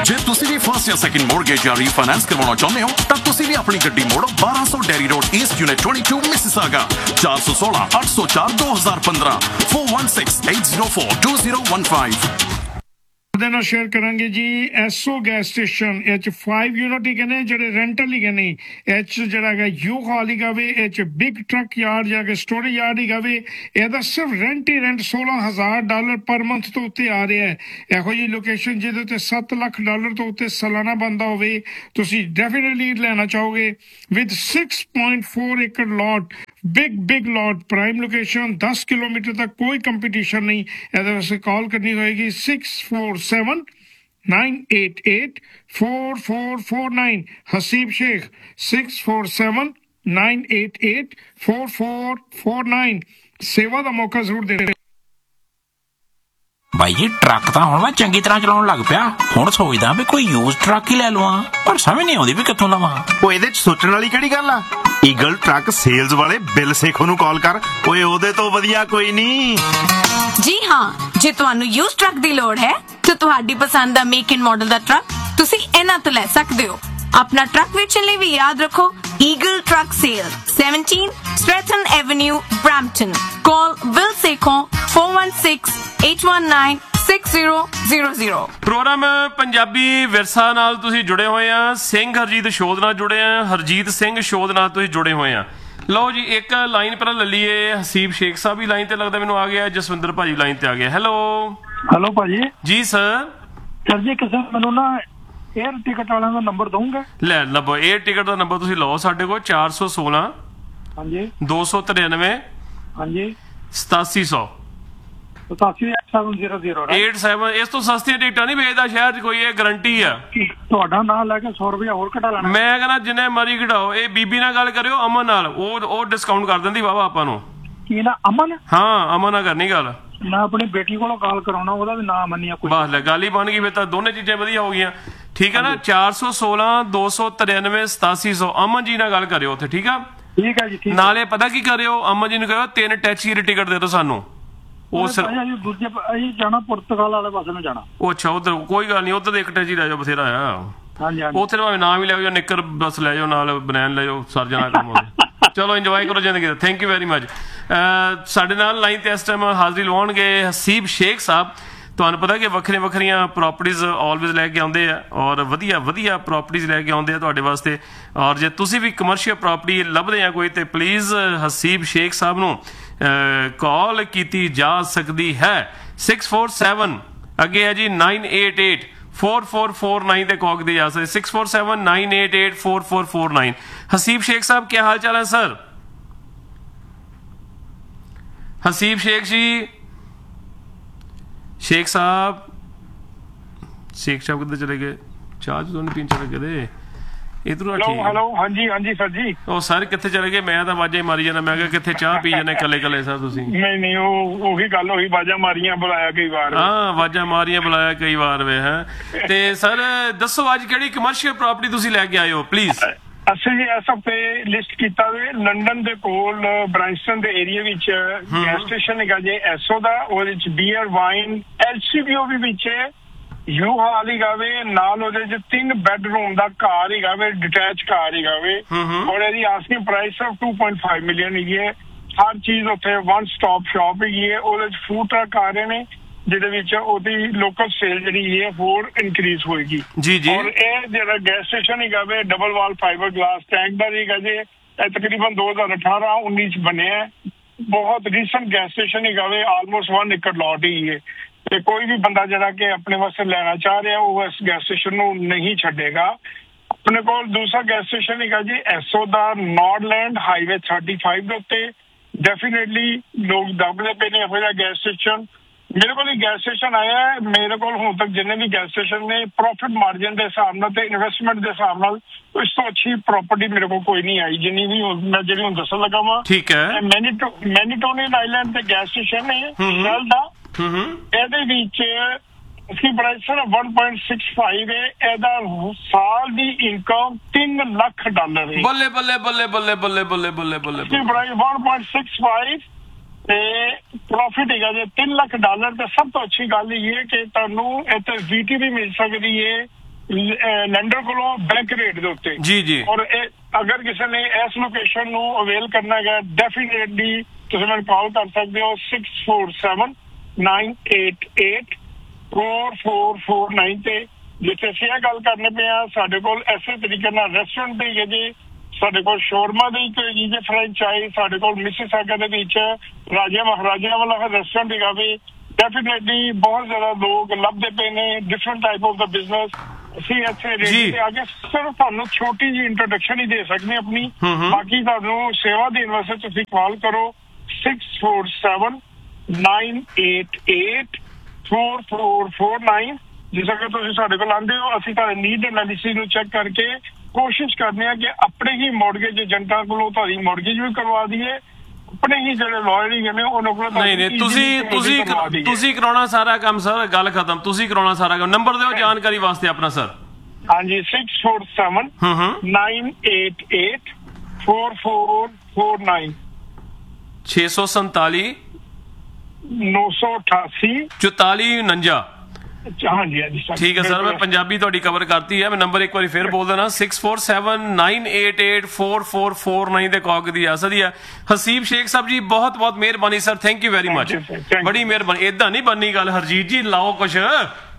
ਜੇ ਤੁਸੀਂ ਵੀ ਫਸਟ ਜਾਂ ਸੈਕਿੰਡ ਮੋਰਗੇਜ ਜਾਂ ਰੀਫਾਈਨੈਂਸ ਕਰਵਾਉਣਾ ਚਾਹੁੰਦੇ ਹੋ ਤਾਂ ਤੁਸੀਂ ਵੀ ਆਪਣੀ ਗੱਡੀ ਮੋੜੋ 1200 dairy road East unit 22 Mississauga 416 804 2015 416804 2015 ਉਹਦੇ ਨਾਲ ਸ਼ੇਅਰ ਕਰਾਂਗੇ ਜੀ ਐਸਓ ਗੈਸ ਸਟੇਸ਼ਨ ਇਹ 'ਚ 5 ਯੂਨਿਟ ਹੀ ਨੇ ਜਿਹੜੇ ਰੈਂਟਲ ਹੀ ਨੇ ਇਹ 'ਚ ਜਿਹੜਾ ਹੈਗਾ ਯੂ ਹਾਲ ਹੀ ਗਾਵੇ ਇਹ 'ਚ ਬਿਗ ਟਰੱਕ ਯਾਰਡ ਜਾਂ ਕਿ ਸਟੋਰੇਜ ਯਾਰਡ ਹੀ ਗਾਵੇ ਇਹਦਾ ਸਿਰਫ ਰੈਂਟ ਹੀ ਰੈਂਟ $16,000 ਪਰ ਮੰਥ ਤੋਂ ਉੱਤੇ ਆ ਰਿਹਾ ਹੈ ਇਹੋ ਜਿਹੀ ਲੋਕੇਸ਼ਨ ਜਿਹਦੇ ਉੱਤੇ $7 ਲੱਖ ਤੋਂ ਉੱਤੇ ਸਾਲਾਨਾ ਬੰਦਾ ਹੋਵੇ ਤੁਸੀਂ ਡੈਫੀਨਿਟਲੀ ਲੈਣਾ ਚਾਹੋਗੇ ਵਿਦ 6.4 ਏਕੜ ਲੋਟ big lot prime location 10 kilometre तक कोई कंपटीशन नहीं ऐसे कॉल करनी होगी 647-988-4449 हसीब शेख 647-988-4449 सेवा का मौका जरूर दे रहे भाई जी ट्रक ਤਾਂ ਹੁਣ ਮੈਂ ਚੰਗੀ ਤਰ੍ਹਾਂ ਚਲਾਉਣ ਲੱਗ ਪਿਆ ਹੁਣ ਸੋਚਦਾ ਵੀ ਕੋਈ ਯੂਜ਼ ਟਰੱਕ ਹੀ ਲੈ ਲਵਾਂ ਪਰ ਸਮਝ ਨਹੀਂ ਆਉਂਦੀ ਵੀ ਕਿੱਥੋਂ ਲਵਾਂ ਉਹ ਇਹਦੇ 'ਚ ਸੋਚਣ ਵਾਲੀ ਕਿਹੜੀ ਗੱਲ ਆ ਈਗਲ ਟਰੱਕ ਸੇਲਜ਼ ਵਾਲੇ ਬਿਲ ਸੇਖੋ ਨੂੰ ਕਾਲ ਕਰ ਓਏ ਉਹਦੇ ਤੋਂ ਵਧੀਆ ਕੋਈ ਨਹੀਂ ਜੀ ਹਾਂ ਜੇ ਤੁਹਾਨੂੰ ਯੂਜ਼ ਟਰੱਕ ਦੀ ਲੋੜ ਹੈ ਤਾਂ ਤੁਹਾਡੀ ਪਸੰਦ ਦਾ make and model the truck ਤੁਸੀਂ ਇਹਨਾਂ ਤੋਂ ਲੈ ਸਕਦੇ ਹੋ ਆਪਣਾ ਟਰੱਕ ਵੇਚਣ ਲਈ ਵੀ ਯਾਦ ਰੱਖੋ eagle truck sale 17 Stratton Avenue, Brampton. Call Will Sekho 416-819-6000. Programme Punjabi ਵਿਰਸਾ ਨਾਲ ਤੁਸੀਂ ਜੁੜੇ ਹੋਏ ਆ ਸਿੰਘ ਹਰਜੀਤ ਸ਼ੋਅ ਨਾਲ ਜੁੜੇ ਆ ਹਰਜੀਤ ਸਿੰਘ ਸ਼ੋਅ ਨਾਲ ਤੁਸੀਂ ਜੁੜੇ ਹੋਏ ਆ ਲਓ ਜੀ ਇੱਕ ਲਾਈਨ ਪਰ ਲੈ ਲਈਏ ਹਸੀਬ ਸ਼ੇਖ ਸਾਹਿਬ ਵੀ ਲਾਈਨ ਤੇ ਲੱਗਦਾ ਮੈਨੂੰ ਆ ਗਿਆ ਜਸਵਿੰਦਰ ਭਾਜੀ ਲਾਈਨ ਤੇ ਆ ਗਿਆ ਹੈਲੋ ਭਾਜੀ ਜੀ ਸਰ ਜੀ ਕਿਸੇ ਮੈਨੂੰ ਨਾ 에ਅਰ ਟਿਕਟ ਵਾਲਿਆਂ ਦਾ ਨੰਬਰ ਦਊਂਗੇ ਲੈ ਲਵੋ 에ਅਰ ਟਿਕਟ ਦਾ ਨੰਬਰ ਤੁਸੀਂ ਲਓ ਸਾਡੇ ਕੋਲ 416 ਹਾਂਜੀ 293 ਹਾਂਜੀ 8700 87 ਇਸ ਤੋਂ ਸਸਤੀਆਂ ਟਿਕਟਾਂ ਨਹੀਂ ਵੇਚਦਾ ਸ਼ਹਿਰ 'ਚ ਕੋਈ ਇਹ ਗਰੰਟੀ ਆ ਤੁਹਾਡਾ ਨਾਮ ਲੈ ਕੇ 100 ਰੁਪਇਆ ਹੋਰ ਘਟਾ ਲੈਣਾ ਮੈਂ ਕਹਿੰਦਾ ਜਿੰਨੇ ਮਰਜ਼ੀ ਘਟਾਓ ਇਹ ਬੀਬੀ ਨਾਲ ਗੱਲ ਕਰਿਓ ਅਮਨ ਨਾਲ ਉਹ ਡਿਸਕਾਊਂਟ ਕਰ ਦਿੰਦੀ ਵਾਵਾ ਆਪਾਂ ਨੂੰ ਕੀ ਨਾ ਅਮਨ ਹਾਂ ਅਮਨ ਨਾਲ ਕਰਨੀ ਗੱਲ ਮੈਂ ਆਪਣੀ ਬੇਟੀ ਕੋਲੋਂ ਕਾਲ ਕਰਾਉਣਾ ਉਹਦਾ ਵੀ ਨਾਮ ਮੰਨਿਆ ਕੋਈ ਬਸ ਲੈ ਗੱਲ ਹੀ ਬਣ ਗਈ ਫਿਰ ਤਾਂ ਦੋਨੇ ਚੀਜ਼ਾਂ ਵਧੀਆ ਹੋ ਗਈਆਂ ਠੀਕ ਆ ਨਾ 416 293 8700 ਅਮਨ ਜੀ ਨਾਲ ਗੱਲ ਕਰਿਓ ਉੱਥੇ ਠੀਕ ਆ ਠੀਕ ਹੈ ਜੀ ਠੀਕ ਨਾਲੇ ਪਤਾ ਕੀ ਕਰਿਓ ਅਮਨ ਜੀ ਨੂੰ ਕਹੋ 3 ਟੈਕਸੀ ਦੀ ਟਿਕਟ ਦੇ ਦਿਓ ਸਾਨੂੰ ਉਹ ਸਰ ਦੂਜੇ ਅਸੀਂ ਜਾਣਾ ਪੁਰਤਗਾਲ ਵਾਲੇ ਪਾਸੇ ਨੂੰ ਜਾਣਾ ਉਹ ਅੱਛਾ ਉਧਰ ਕੋਈ ਗੱਲ ਨਹੀਂ ਉਧਰ ਦੇ ਇੱਕ ਟੈਕਸੀ ਲੈ ਜਾਓ ਬਥੇਰਾ ਆ ਹਾਂਜੀ ਉੱਥੇ ਭਾਵੇਂ ਨਾਮ ਵੀ ਲੈ ਜਾਓ ਨਿੱਕਰ ਬਸ ਲੈ ਜਾਓ ਨਾਲ ਬਨੈਨ ਲੈ ਜਾਓ ਸਰ ਜਾਣਾ ਕੰਮ ਹੋਵੇ ਚਲੋ ਇੰਜੋਏ ਕਰੋ ਜ਼ਿੰਦਗੀ ਦਾ ਥੈਂਕ ਯੂ ਵੈਰੀ ਮਚ ਸਾਡੇ ਨਾਲ ਲਾਈਨ ਤੇ ਇਸ ਟਾਈਮ ਹਾਜ਼ਰੀ ਲਵਾਉਣਗੇ ਹਸੀਬ ਸ਼ੇਖ ਸਾਹਿਬ ਤੁਹਾਨੂੰ ਪਤਾ ਕਿ ਵੱਖਰੀਆਂ ਪ੍ਰੋਪਰਟੀਜ਼ ਆਲਵੇਜ਼ ਲੈ ਕੇ ਆਉਂਦੇ ਆ ਔਰ ਵਧੀਆ ਪ੍ਰੋਪਰਟੀਜ਼ ਲੈ ਕੇ ਆਉਂਦੇ ਆ ਤੁਹਾਡੇ ਵਾਸਤੇ ਔਰ ਜੇ ਤੁਸੀਂ ਵੀ ਕਮਰਸ਼ੀਅਲ ਪ੍ਰੋਪਰਟੀ ਲੱਭਦੇ ਆ ਕੋਈ ਤੇ ਪਲੀਜ਼ ਹਸੀਬ ਸ਼ੇਖ ਸਾਹਿਬ ਨੂੰ ਕਾਲ ਕੀਤੀ ਜਾ ਸਕਦੀ ਹੈ 647 ਅੱਗੇ ਹੈ ਜੀ 988-4449 ਤੇ ਕਾਲ ਦੀ ਜਾ ਸਕਦੀ 647-988-4449 ਹਸੀਬ ਸ਼ੇਖ ਸਾਹਿਬ ਕੀ ਹਾਲ ਚਾਲ ਹੈ ਸਰ ਹਸੀਬ ਸ਼ੇਖ ਜੀ शेख साहब किधर चले गए चाह तो नहीं पीन चले गए इधर हेलो हाँ जी सर जी ओ सर किथे चले गए मैं तो आवाज़ां मारी जाना मैं किथे चाह पी जाने कले सर तुसी नहीं ਉਹੀ ਗੱਲ ਹੋਈ ਆਵਾਜ਼ਾਂ ਮਾਰੀਆਂ ਬੁਲਾਇਆ ਕਈ ਵਾਰ ਹਾਂ ਆਵਾਜ਼ਾਂ ਮਾਰੀਆਂ ਬੁਲਾਇਆ ਕਈ ਵਾਰ ਵੇ ਹੈ ਤੇ ਸਰ ਦੱਸੋ ਅੱਜ ਕਿਹੜੀ ਕਮਰਸ਼ੀਅਲ ਪ੍ਰਾਪਰਟੀ ਤੁਸੀਂ ਲੈ ਕੇ ਆਏ ਹੋ ਪਲੀਜ਼ ਅਸੀਂ ਇਸ ਹਫ਼ਤੇ ਲਿਸਟ ਕੀਤਾ ਵੇ ਲੰਡਨ ਦੇ ਕੋਲ ਬ੍ਰਾਂਸਟਨ ਦੇ ਏਰੀਆ ਵਿੱਚ ਗੈਸ ਸਟੇਸ਼ਨ ਹੈਗਾ ਜੇ ਐਸਓ ਦਾ ਉਹਦੇ ਵਿੱਚ ਬੀਅਰ ਵਾਈਨ ਐਲਸੀਬੀਓ ਵੀ ਵਿੱਚ ਯੂ ਹਾਲ ਹੀ ਗਾਵੇ ਨਾਲ ਉਹਦੇ ਚ 3 ਬੈਡਰੂਮ ਦਾ ਘਰ ਹੀ ਗਾਵੇ ਡਿਟੈਚ ਘਰ ਹੀ ਗਾਵੇ ਔਰ ਇਹਦੀ ਆਸਕਿੰਗ ਪ੍ਰਾਈਸ 2.5 ਮਿਲੀਅਨ ਹੈਗੀ ਹੈ ਹਰ ਚੀਜ਼ ਉੱਥੇ ਵਨ ਸਟਾਪ ਸ਼ਾਪ ਹੈਗੀ ਹੈ ਉਹਦੇ ਚ ਫੂਡ ਟਰੱਕ ਆ ਰਹੇ ਨੇ ਜਿਹਦੇ ਵਿੱਚ ਉਹਦੀ ਲੋਕਲ ਸੇਲ ਜਿਹੜੀ ਹੈ ਹੋਰ ਇਨਕਰੀਜ਼ ਹੋਏਗੀ ਜੀ ਔਰ ਇਹ ਜਿਹੜਾ ਗੈਸ ਸਟੇਸ਼ਨ ਹੈਗਾ ਵੇ ਡਬਲ ਵਾਲ ਫਾਈਬਰ ਗਲਾਸ ਟੈਂਕ ਦਾ ਹੈਗਾ ਜੇ ਇਹ ਤਕਰੀਬਨ 2018-19 ਚ ਬਣਿਆ ਬਹੁਤ ਰੀਸੈਂਟ ਗੈਸ ਸਟੇਸ਼ਨ ਹੈਗਾ ਵੇ ਆਲਮੋਸਟ 1 ਏਕੜ ਲੋਟ ਹੀ ਹੈ ਤੇ ਕੋਈ ਵੀ ਬੰਦਾ ਜਿਹੜਾ ਕਿ ਆਪਣੇ ਵਾਸਤੇ ਲੈਣਾ ਚਾਹ ਰਿਹਾ ਉਹ ਇਸ ਗੈਸ ਸਟੇਸ਼ਨ ਨੂੰ ਨਹੀਂ ਛੱਡੇਗਾ ਆਪਣੇ ਕੋਲ ਦੂਸਰਾ ਗੈਸ ਸਟੇਸ਼ਨ ਹੈਗਾ ਜੀ ਐਸਓ ਦਾ ਨਾਰਡਲੈਂਡ ਹਾਈਵੇ 35 ਦੇ ਉੱਤੇ ਡੈਫੀਨੇਟਲੀ ਲੋਕ ਦੱਬਦੇ ਪਏ ਨੇ ਇਹੋ ਜਿਹਾ ਗੈਸ ਸਟੇਸ਼ਨ ਮੇਰੇ ਕੋਲ ਗੈਸ ਸਟੇਸ਼ਨ ਆਇਆ ਹੈ ਮੇਰੇ ਕੋਲ ਹੁਣ ਤੱਕ ਜਿੰਨੇ ਵੀ ਗੈਸ ਸਟੇਸ਼ਨ ਨੇ ਪ੍ਰੋਫਿਟ ਮਾਰਜਨ ਦੇ ਹਿਸਾਬ ਨਾਲ ਤੇ ਇਨਵੈਸਟਮੈਂਟ ਦੇ ਹਿਸਾਬ ਨਾਲ ਇਸ ਤੋਂ ਅੱਛੀ ਪ੍ਰਾਪਰਟੀ ਮੇਰੇ ਕੋਲ ਕੋਈ ਨਹੀਂ ਆਈ ਜਿੰਨੀ ਵੀ ਮੈਂ ਜਿਹੜੀ ਹੁਣ ਦੱਸਣ ਲੱਗਾ ਵਾਂ ਠੀਕ ਹੈ ਮੈਨੀਟੋਨੀਅਨ ਆਈਲੈਂਡ ਤੇ ਗੈਸ ਸਟੇਸ਼ਨ ਹੈ ਸ਼ੈਲ ਦਾ ਇਹਦੇ ਵਿੱਚ ਇਸकी ਪ੍ਰਾਈਸ 1.65 ਹੈ ਇਹਦਾ ਸਾਲ ਦੀ ਇਨਕਮ $3 ਲੱਖ ਹੈ ਬੱਲੇ ਇਸकी ਪ੍ਰਾਈਸ 1.65 ਤੇ ਪ੍ਰੋਫਿਟ ਹੈਗਾ ਜੇ $3 ਲੱਖ ਤੇ ਸਭ ਤੋਂ ਅੱਛੀ ਗੱਲ ਇਹ ਹੈ ਕਿ ਤੁਹਾਨੂੰ ਇੱਥੇ ਵੀਟੀ ਵੀ ਮਿਲ ਸਕਦੀ ਹੈ ਲੈਂਡਰ ਕੋਲੋਂ ਬੈਂਕ ਰੇਟ ਦੇ ਉੱਤੇ ਜੀ ਜੀ ਔਰ ਅਗਰ ਕਿਸੇ ਨੇ ਇਸ ਲੋਕੇਸ਼ਨ ਨੂੰ ਅਵੇਲ ਕਰਨਾ ਹੈ ਡੈਫੀਨੇਟਲੀ ਤੁਸੀਂ ਮੈਨੂੰ ਕਾਲ ਕਰ ਸਕਦੇ ਹੋ 647-988-4449 ਤੇ ਜਿੱਥੇ ਅਸੀਂ ਇਹ ਗੱਲ ਕਰਨੇ ਪਏ ਆ ਸਾਡੇ ਕੋਲ ਐਸੇ ਤਰੀਕੇ ਨਾਲ ਰੈਸਟੋਰੈਂਟ ਵੀ ਹੈ ਜੀ ਸਾਡੇ ਕੋਲ ਸ਼ੋਰਮਾ ਦੀ ਕੋਈ ਜੀ ਫਰੈਂਚਾਈਜ਼ ਸਾਡੇ ਕੋਲ ਮਿਸਿਸਾਗਾ ਦੇ ਵਿੱਚ ਰਾਜਿਆਂ ਮਹਾਰਾਜਿਆਂ ਵਾਲਾ ਰੈਸਟੋਰੈਂਟ ਹੈਗਾ ਵੀ ਡੈਫੀਨੇਟਲੀ ਬਹੁਤ ਜ਼ਿਆਦਾ ਲੋਕ ਲੱਭਦੇ ਪਏ ਨੇ different type of the business ਅਸੀਂ ਇੱਥੇ ਰੇਡੀ ਤੇ ਆ ਕੇ ਸਿਰਫ ਤੁਹਾਨੂੰ ਛੋਟੀ ਜਿਹੀ ਇੰਟਰੋਡਕਸ਼ਨ ਹੀ ਦੇ ਸਕਦੇ ਆਪਣੀ ਬਾਕੀ ਤੁਹਾਨੂੰ ਸੇਵਾ ਦੇਣ ਵਾਸਤੇ ਤੁਸੀਂ ਕਾਲ ਕਰੋ 647-988-4449 ਜਿਸ ਅਗਰ ਤੁਸੀਂ ਸਾਡੇ ਕੋਲ ਆਉਂਦੇ ਹੋ ਅਸੀਂ ਤੁਹਾਡੇ ਨੀਡ ਐਨਾਲਿਸਿਸ ਨੂੰ ਚੈੱਕ ਕਰਕੇ ਕੋਸ਼ਿਸ਼ ਕਰਦੇ ਹਾਂ ਕਿ ਆਪਣੇ ਹੀ ਮੌਰਗੇਜ ਏਜੰਟਾਂ ਕੋਲੋਂ ਤੁਹਾਡੀ ਮੌਰਗੇਜ ਵੀ ਕਰਵਾ ਦਈਏ ਆਪਣੇ ਹੀ ਜਿਹੜੇ ਲਾਇਰ ਹੀ ਨੇ ਉਹਨਾਂ ਕੋਲ ਨਹੀਂ ਤੁਸੀਂ ਕਰਾਉਣਾ ਸਾਰਾ ਕੰਮ ਸਰ ਗੱਲ ਖਤਮ ਤੁਸੀਂ ਕਰਾਉਣਾ ਸਾਰਾ ਕੰਮ ਨੰਬਰ ਦਿਓ ਜਾਣਕਾਰੀ ਵਾਸਤੇ ਆਪਣਾ ਸਰ ਹਾਂਜੀ 647-988-4449 647 988 4449 ਹਾਂਜੀ ਹਾਂਜੀ ਠੀਕ ਹੈ ਸਰ ਮੈਂ ਪੰਜਾਬੀ ਤੁਹਾਡੀ ਕਵਰ ਕਰਤੀ ਹੈ ਮੈਂ ਨੰਬਰ ਇੱਕ ਵਾਰੀ ਫੇਰ ਬੋਲ ਦੇਣਾ 647-988-4449 ਦੇ ਕੌਕ ਦੀ ਆਸਦੀ ਹੈ ਹਸੀਬ ਸ਼ੇਖ ਸਾਹਿਬ ਜੀ ਬਹੁਤ ਬਹੁਤ ਮਿਹਰਬਾਨੀ sir thank you very much ਬੜੀ ਮਿਹਰਬਾਨੀ ਏਦਾਂ ਨਹੀਂ ਬਣਨੀ ਗੱਲ ਹਰਜੀਤ ਜੀ ਲਾਓ ਕੁਛ